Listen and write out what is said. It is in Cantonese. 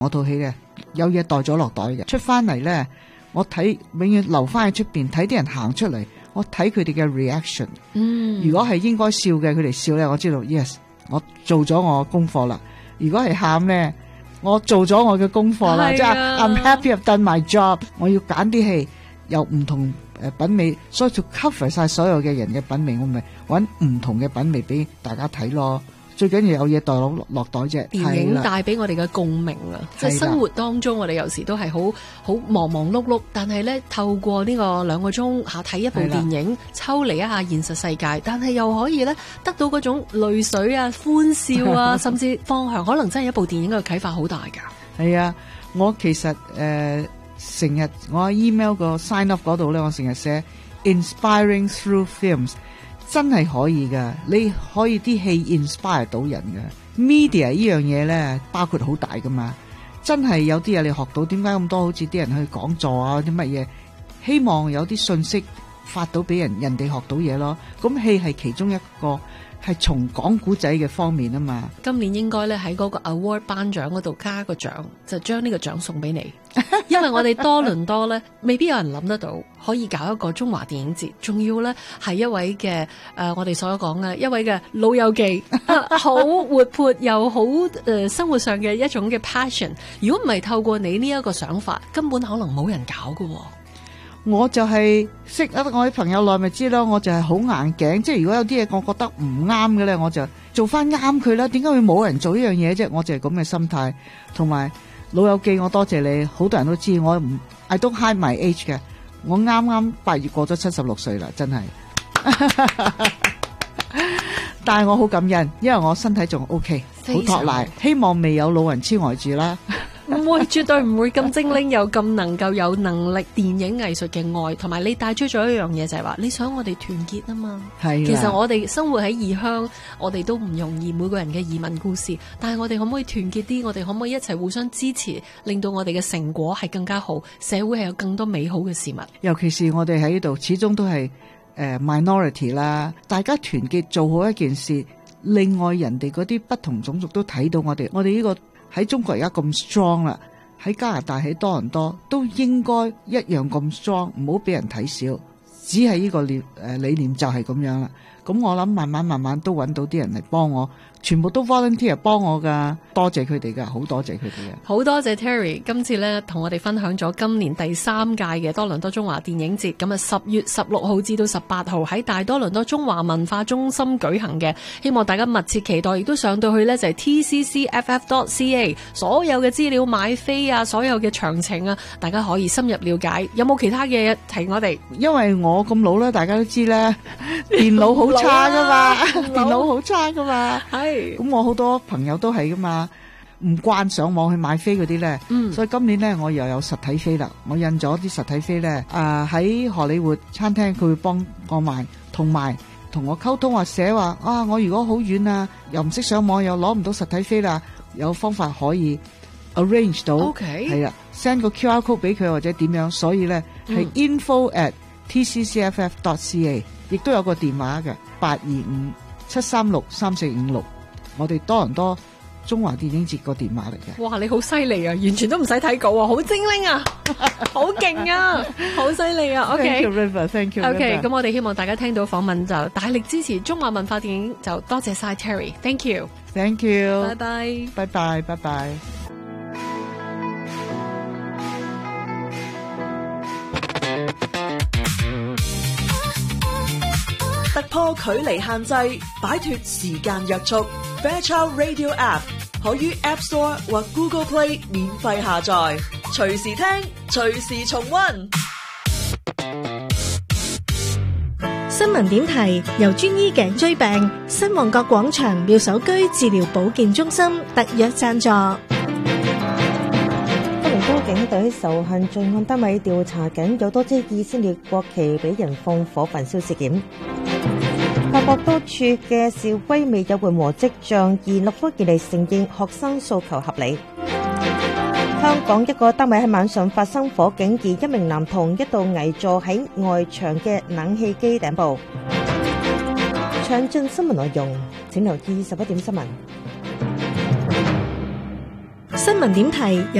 我套戲咧有嘢袋咗落袋嘅，出翻嚟咧，我睇永遠留翻喺出邊睇啲人行出嚟，我睇佢哋嘅 reaction。如果係應該笑嘅，佢哋笑咧，我知道 yes， 我做咗我功課啦。如果係喊咧，我做咗我嘅功課啦，即係 I'm happy I've done my job。我要揀啲戲有唔同品味，所以就 cover 晒所有嘅人嘅品味，我咪揾唔同嘅品味俾大家睇咯。最緊要有嘢袋落袋啫。 電影帶俾我哋嘅共鳴啊！即係生活當中，我哋有時都係好忙忙碌碌，但係咧透過呢個2個鐘睇一部電影，抽離一下現實世界，但係又可以咧得到嗰種淚水啊、歡笑啊，甚至方向，可能真係一部電影嘅啟發好大㗎。 係啊，我其實成日我喺 email 個 sign up 嗰度咧，我成日寫 inspiring through films。真係可以噶，你可以啲戲 inspire 到人噶。media 呢樣嘢咧，包括好大噶嘛。真係有啲嘢你學到，點解咁多好似啲人去講座啊啲乜嘢？希望有啲信息發到俾人哋學到嘢咯。咁戲係其中一個，係從講古仔嘅方面啊嘛。 今年應該咧喺嗰個 award 頒獎嗰度加個獎，就將呢個獎送俾你。因為我哋多倫多咧，未必有人諗得到可以搞一個中華電影節，仲要咧係一位嘅我哋所講嘅一位嘅老友記，好活潑又好生活上嘅一種嘅 passion。如果唔係透過你呢一個想法，根本可能冇人搞㗎喎。 我就係識我啲朋友耐咪知咯，我就係好硬頸，即係如果有啲嘢我覺得唔啱嘅咧，我就做翻啱佢啦。點解會冇人做呢樣嘢啫？我就係咁嘅心態。同埋老友記，我多謝你，好多人都知我唔 I don't hide my age 嘅，我啱啱8月過咗76歲啦，真係。但係我好感恩，因為我身體仲 OK， 好托賴，希望未有老人痴呆住啦。 唔會，絕對唔會咁精靈，又咁能夠有能力電影藝術嘅愛，同埋你帶出咗一樣嘢就係話，你想我哋團結啊嘛。係，其實我哋生活喺異鄉，我哋都唔容易，每個人嘅移民故事，但係我哋可唔可以團結啲？我哋可唔可以一齊互相支持，令到我哋嘅成果係更加好，社會係有更多美好嘅事物。尤其是我哋喺呢度，始終都係minority 啦，大家團結做好一件事，另外人哋嗰啲不同種族都睇到我哋呢個。喺中國而家咁 strong 啦，喺加拿大喺多倫多都應該一樣咁 strong， 唔好俾人睇小。只係呢個理念就係咁樣啦。咁我諗慢慢都揾到啲人嚟幫我，全部都 volunteer 幫我噶，多謝佢哋噶，好多謝佢哋嘅。好多謝 Terry 今次咧同我哋分享咗今年第3屆嘅多倫多中華電影節，咁啊10月16號至到18號喺大多倫多中華文化中心舉行嘅，希望大家密切期待，亦都上到去咧就係 tccff.ca， 所有嘅資料買飛啊，所有嘅詳情啊，大家可以深入了解。有冇其他嘅提我哋？因為我咁老咧，大家都知咧，電腦好差噶嘛，電腦好差噶嘛，係咁我好多朋友都係噶嘛，唔慣上網去買飛嗰啲咧，所以今年咧我又有實體飛啦，我印咗啲實體飛咧，喺荷里活餐廳佢會幫我買，同埋同我溝通話寫話啊，我如果好遠啊，又唔識上網，又攞唔到實體飛啦，有方法可以 arrange 到，係啊 ，send 個 QR code 俾佢或者點樣，所以咧係 info@tccff.ca。亦都有個電話嘅825-736-3456，我哋多倫多中華電影節個電話嚟嘅。哇，你好犀利啊！完全都唔使睇稿啊，好精靈啊，好勁啊，好犀利啊 ！OK，Thank you River，Thank you。OK， 咁我哋希望大家聽到訪問就大力支持中華文化電影，就多謝晒 Terry，Thank you，Thank you，拜拜，拜拜，拜拜。 突破距離限制，擺脫時間約束。Fairchild Radio App 可於 App Store 或 Google Play 免費下載，隨時聽，隨時重溫。 新聞點題由專醫頸椎病新旺角廣場妙手居治療保健中心特約贊助。 多倫多警隊仇恨罪案單位調查緊有多支以色列國旗俾人放火焚燒事件。法國多處嘅示威未有緩和跡象，而立法會承認學生訴求合理。香港一個單位喺晚上發生火警，而一名男童一度危坐喺外牆嘅冷氣機頂部。詳盡新聞內容，請留意11點新聞。 新聞點題。